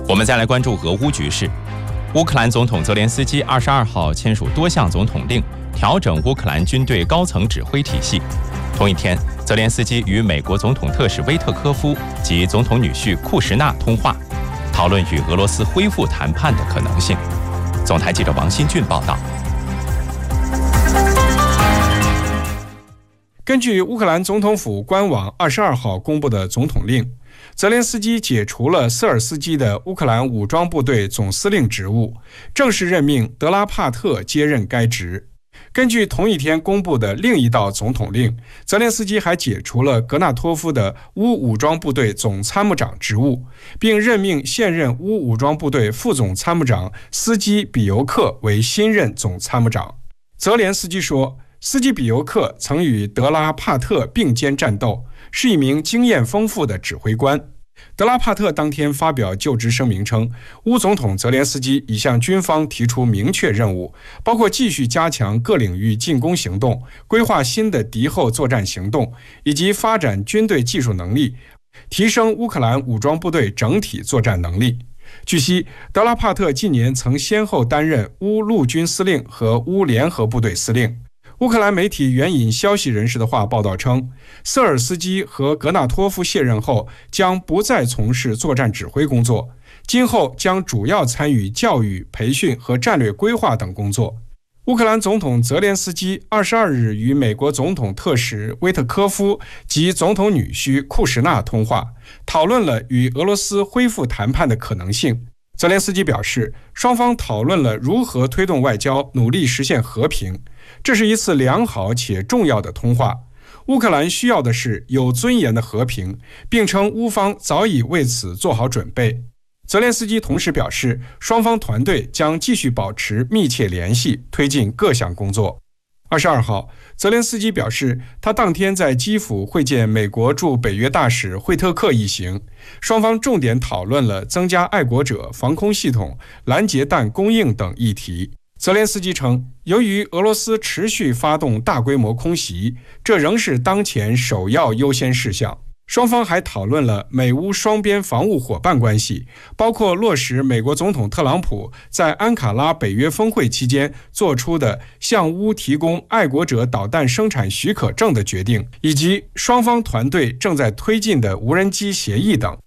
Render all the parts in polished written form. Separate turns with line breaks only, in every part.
我们再来关注俄乌局势。乌克兰总统泽连斯基22号签署多项总统令，调整乌克兰军队高层指挥体系。同一天，泽连斯基与美国总统特使威特科夫及总统女婿库什纳通话，讨论与俄罗斯恢复谈判的可能性。总台记者王新俊报道。
根据乌克兰总统府官网22号公布的总统令，泽连斯基解除了瑟尔斯基的乌克兰武装部队总司令职务，正式任命德拉帕特接任该职。根据同一天公布的另一道总统令，泽连斯基还解除了格纳托夫的乌武装部队总参谋长职务，并任命现任乌武装部队副总参谋长斯基比尤克为新任总参谋长。泽连斯基说，斯基比尤克曾与德拉帕特并肩战斗，是一名经验丰富的指挥官。德拉帕特当天发表就职声明称，乌总统泽连斯基已向军方提出明确任务，包括继续加强各领域进攻行动，规划新的敌后作战行动，以及发展军队技术能力，提升乌克兰武装部队整体作战能力。据悉，德拉帕特近年曾先后担任乌陆军司令和乌联合部队司令。乌克兰媒体援引消息人士的话报道称，瑟尔斯基和格纳托夫卸任后将不再从事作战指挥工作，今后将主要参与教育、培训和战略规划等工作。乌克兰总统泽连斯基22日与美国总统特使威特科夫及总统女婿库什纳通话，讨论了与俄罗斯恢复谈判的可能性。泽连斯基表示，双方讨论了如何推动外交，努力实现和平。这是一次良好且重要的通话。乌克兰需要的是有尊严的和平，并称乌方早已为此做好准备。泽连斯基同时表示，双方团队将继续保持密切联系，推进各项工作。22号，泽连斯基表示，他当天在基辅会见美国驻北约大使惠特克一行，双方重点讨论了增加爱国者防空系统、拦截弹供应等议题。泽连斯基称，由于俄罗斯持续发动大规模空袭，这仍是当前首要优先事项。双方还讨论了美乌双边防务伙伴关系，包括落实美国总统特朗普在安卡拉北约峰会期间做出的向乌提供爱国者导弹生产许可证的决定，以及双方团队正在推进的无人机协议等。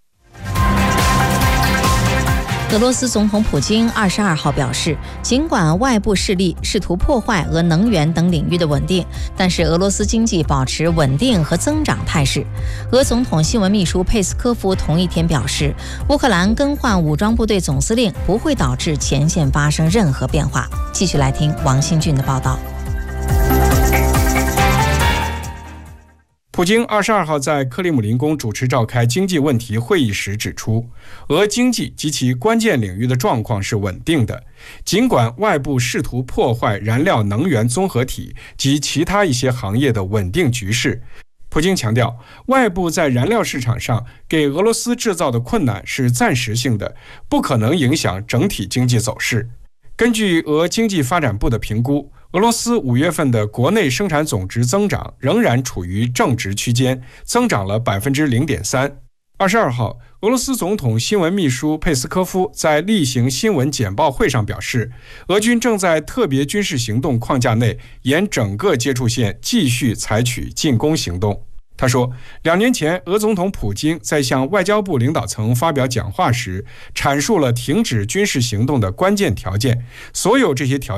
俄罗斯总统普京22号表示，尽管外部势力试图破坏俄能源等领域的稳定，但是俄罗斯经济保持稳定和增长态势。俄总统新闻秘书佩斯科夫同一天表示，乌克兰更换武装部队总司令不会导致前线发生任何变化。继续来听王新俊的报道。
普京22号在克里姆林宫主持召开经济问题会议时指出，俄经济及其关键领域的状况是稳定的，尽管外部试图破坏燃料能源综合体及其他一些行业的稳定局势。普京强调，外部在燃料市场上给俄罗斯制造的困难是暂时性的，不可能影响整体经济走势。根据俄经济发展部的评估，俄罗斯5月份的国内生产总值增长仍然处于正值区间，增长了 0.3%。22号，俄罗斯总统新闻秘书佩斯科夫在例行新闻简报会上表示，俄军正在特别军事行动框架内沿整个接触线继续采取进攻行动。他说，2年前，俄总统普京在向外交部领导层发表讲话时，阐述了停止军事行动的关键条件，所有这些条件